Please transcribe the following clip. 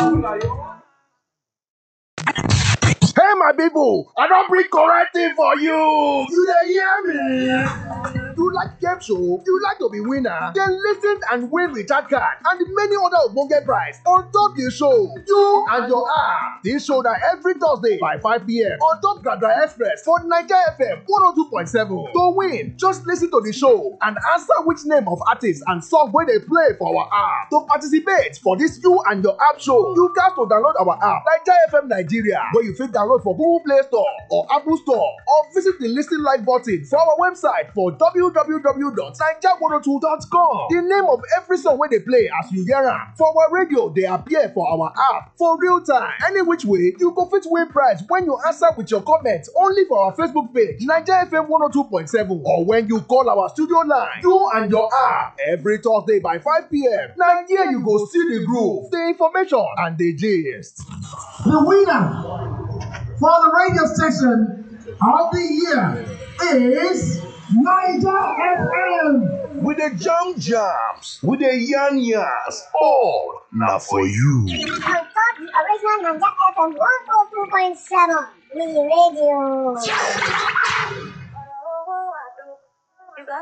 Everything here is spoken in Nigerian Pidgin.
Hey my people, I don't bring correct thing for you. You dey hear me? You like game show? You like to be winner? Then listen and win recharge card and many other ogbonge prize on top the show. You and your app. This show that every Thursday by 5 p.m. on top Gradra Express for Naija FM 102.7. To win, just listen to the show and answer which name of artist and song wey dey play for our app. To participate for this You and Your App show, you got to download our app Naija FM Nigeria, where you fit download for Google Play Store or Apple Store, or visit the Listen Live button for our website for www.naija102.com. The name of every song wey dey play as you hear am for our radio dey appear for our app for real time. Any which way, you go fit win prize when you answer with your comment only for our Facebook page Naija FM 102.7, or when you call our studio line You and Your App every Thursday by 5 p.m. Na here you go see the groove, the information and the gist. The winner for the radio station of the year is Naija FM. With the jams, with the yarns, all now for you. On top the original Naija FM 102.7 radio.